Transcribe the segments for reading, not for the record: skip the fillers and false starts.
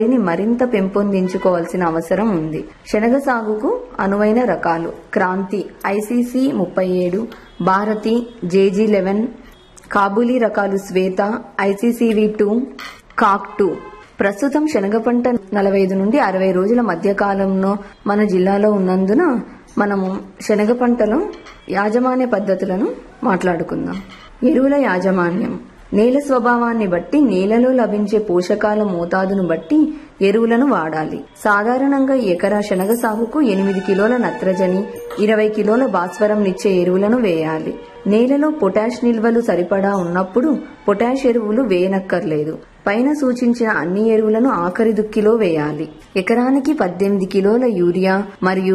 దీన్ని మరింత పెంపొందించుకోవాల్సిన అవసరం ఉంది. శనగ సాగుకు అనువైన రకాలు: క్రాంతి ICC 37, భారతి JG11, కాబూలీ రకాలు శ్వేత ICCV2, కాక్ 2. ప్రస్తుతం శనగ పంట 45 నుండి 60 రోజుల మధ్య కాలంలో మన జిల్లాలో ఉన్నందున మనము శనగ పంటలో యాజమాన్య పద్ధతులను మాట్లాడుకుందాం. ఎరువుల యాజమాన్యం. నేల స్వభావాన్ని బట్టి, నేలలో లభించే పోషకాల మోతాదును బట్టి ఎరువులను వాడాలి. సాధారణంగా ఎకరా శనగ సాగుకు 8 కిలోల నత్రజని, 20 కిలోల భాస్వరం ఇచ్చే ఎరువులను వేయాలి. నేలలో పొటాష్ నిల్వలు సరిపడా ఉన్నప్పుడు పొటాష్ ఎరువులు వేయనక్కర్లేదు. పైన సూచించిన అన్ని ఎరువులను ఆఖరి దుక్కిలో వేయాలి. ఎకరానికి 18 కిలోల యూరియా మరియు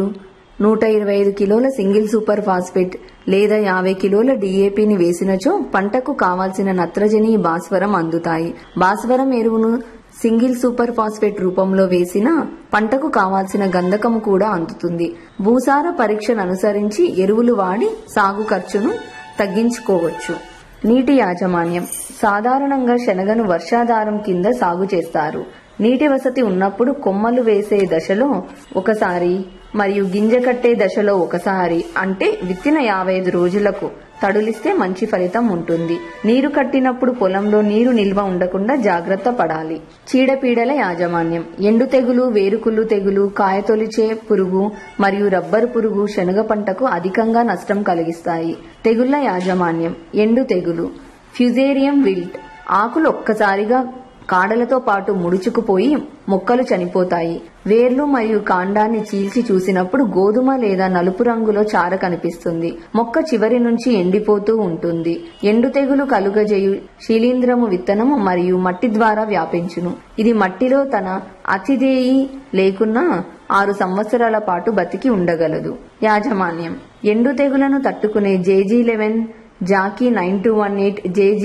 125 కిలోల సింగిల్ సూపర్ ఫాస్ఫేట్ లేదా 50 కిలోల DAPని వేసినచో పంటకు కావాల్సిన నత్రజని, భాస్వరం అందుతాయి. భాస్వరం ఎరువును సింగిల్ సూపర్ ఫాస్ఫేట్ రూపంలో వేసినా పంటకు కావాల్సిన గంధకము కూడా అందుతుంది. భూసార పరీక్షను అనుసరించి ఎరువులు వాడి సాగు ఖర్చును తగ్గించుకోవచ్చు. నీటి యాజమాన్యం. సాధారణంగా శనగను వర్షాధారం కింద సాగు చేస్తారు. నీటి వసతి ఉన్నప్పుడు కొమ్మలు వేసే దశలో ఒకసారి మరియు గింజ కట్టే దశలో ఒకసారి, అంటే విత్తిన 55 రోజులకు తడులిస్తే మంచి ఫలితం ఉంటుంది. నీరు కట్టినప్పుడు పొలంలో నీరు నిల్వ ఉండకుండా జాగ్రత్త పడాలి. చీడపీడల యాజమాన్యం. ఎండు తెగులు, వేరుకుళ్ళు తెగులు, కాయతొలిచే పురుగు మరియు రబ్బరు పురుగు శనగ పంటకు అధికంగా నష్టం కలిగిస్తాయి. తెగుళ్ల యాజమాన్యం. ఎండు తెగులు, ఫ్యూజేరియం విల్ట్. ఆకులు ఒక్కసారిగా కాడలతో పాటు ముడుచుకుపోయి మొక్కలు చనిపోతాయి. వేర్లు మరియు కాండాన్ని చీల్చి చూసినప్పుడు గోధుమ లేదా నలుపు రంగులో చార కనిపిస్తుంది. మొక్క చివరి నుంచి ఎండిపోతూ ఉంటుంది. ఎండు తెగులు కలుగజేయు శిలీంధ్రము విత్తనము మరియు మట్టి ద్వారా వ్యాపించును. ఇది మట్టిలో తన అతిదేయి లేకున్నా 6 సంవత్సరాల పాటు బతికి ఉండగలదు. యాజమాన్యం. ఎండు తెగులను తట్టుకునే JG11, జాకీ 9218,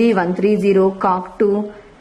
JG130, కాక్ 2,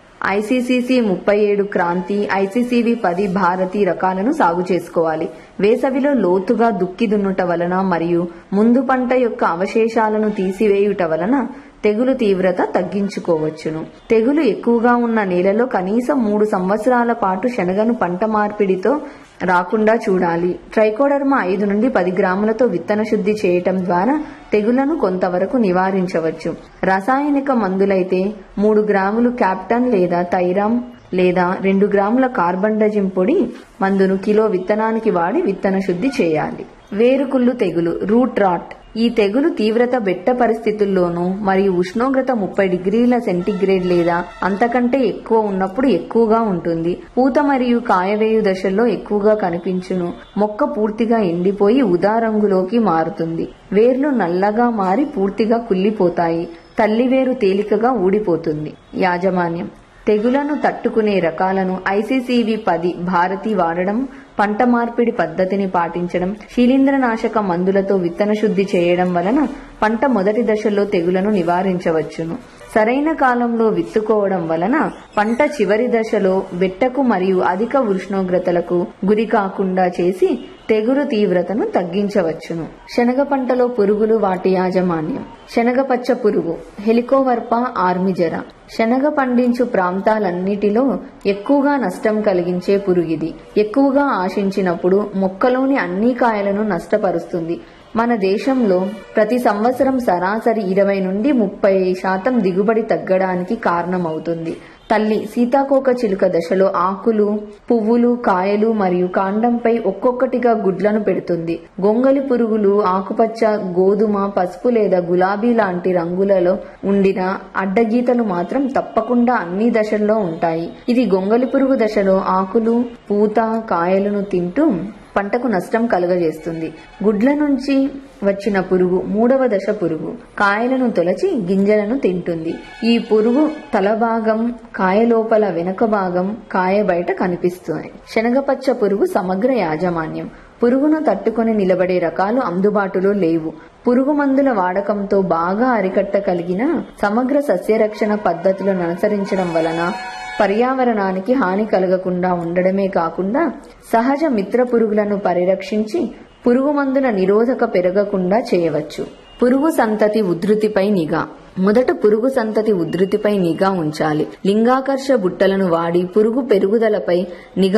ICCC 37, క్రాంతి, ICCV10, భారతి రకాలను సాగు చేసుకోవాలి. వేసవిలో లోతుగా దుక్కి దున్నుట వలన మరియు ముందు పంట యొక్క అవశేషాలను తీసివేయుట వలన తెగులు తీవ్రత తగ్గించుకోవచ్చును. తెగులు ఎక్కువగా ఉన్న నేలలో కనీసం 3 సంవత్సరాల పాటు శనగను పంట మార్పిడితో రాకుండా చూడాలి. ట్రైకోడర్మా 5 నుండి 10 గ్రాములతో విత్తన శుద్ధి చేయటం ద్వారా తెగులను కొంతవరకు నివారించవచ్చు. రసాయనిక మందులైతే 3 గ్రాములు క్యాప్టన్ లేదా థైరామ్ లేదా 2 గ్రాముల కార్బండజిమ్ పొడి మందును కిలో విత్తనానికి వాడి విత్తన శుద్ధి చేయాలి. వేరుకుళ్ళు తెగులు, రూట్ రాట్. ఈ తెగులు తీవ్రత బెట్ట పరిస్థితుల్లోనూ మరియు ఉష్ణోగ్రత 30 డిగ్రీల సెంటీగ్రేడ్ లేదా అంతకంటే ఎక్కువ ఉన్నప్పుడు ఎక్కువగా ఉంటుంది. పూత మరియు కాయవేయు దశల్లో ఎక్కువగా కనిపించును. మొక్క పూర్తిగా ఎండిపోయి ఊదా రంగులోకి మారుతుంది. వేర్లు నల్లగా మారి పూర్తిగా కుళ్ళిపోతాయి. తల్లివేరు తేలికగా ఊడిపోతుంది. యాజమాన్యం. తెగులను తట్టుకునే రకాలను ICCV10, భారతి వాడడం, పంట మార్పిడి పద్ధతిని పాటించడం, శిలీంద్రనాశక మందులతో విత్తన శుద్ధి చేయడం వలన పంట మొదటి దశలో తెగులను నివారించవచ్చును. సరైన కాలంలో విత్తుకోవడం వలన పంట చివరి దశలో బెట్టకు మరియు అధిక ఉష్ణోగ్రతలకు గురి కాకుండా చేసి తెగులు తీవ్రతను తగ్గించవచ్చును. శనగ పంటలో పురుగులు, వాటి యాజమాన్యం. శనగ పచ్చ పురుగు, హెలికోవర్పా ఆర్మిజెరా. శనగ పండించు ప్రాంతాలన్నిటిలో ఎక్కువగా నష్టం కలిగించే పురుగిది. ఎక్కువగా ఆశించినప్పుడు మొక్కలోని అన్ని కాయలను నష్టపరుస్తుంది. మన దేశంలో ప్రతి సంవత్సరం సరాసరి 20 నుండి 30% దిగుబడి తగ్గడానికి కారణమవుతుంది. తల్లి సీతాకోక చిలుక దశలో ఆకులు, పువ్వులు, కాయలు మరియు కాండంపై ఒక్కొక్కటిగా గుడ్లను పెడుతుంది. గొంగలి పురుగులు ఆకుపచ్చ, గోధుమ, పసుపు లేదా గులాబీ లాంటి రంగులలో ఉండిన అడ్డగీతలు మాత్రం తప్పకుండా అన్ని దశల్లో ఉంటాయి. ఇది గొంగలి పురుగు దశలో ఆకులు, పూత, కాయలను తింటూ పంటకు నష్టం కలుగజేస్తుంది. గుడ్ల నుంచి వచ్చిన పురుగు 3వ దశ పురుగు. కాయలను తొలచి గింజలను తింటుంది. ఈ పురుగు తల భాగం, కాయ లోపల వెనుక భాగం, కాయ బయట కనిపిస్తుంది. శనగపచ్చ పురుగు సమగ్ర యాజమాన్యం. పురుగును తట్టుకొని నిలబడే రకాలు అందుబాటులో లేవు. పురుగు మందుల వాడకంతో బాగా అరికట్టగలిగిన సమగ్ర సస్యరక్షణ పద్ధతులను అనుసరించడం వలన పర్యావరణానికి హాని కలగకుండా ఉండడమే కాకుండా సహజ మిత్ర పురుగులను పరిరక్షించి పురుగు మందుల నిరోధక పెరగకుండా చేయవచ్చు. పురుగు సంతతి ఉధృతిపై నిఘా. మొదట పురుగు సంతతి ఉధృతిపై నిఘా ఉంచాలి. లింగాకర్ష బుట్టలను వాడి పురుగు పెరుగుదలపై నిఘా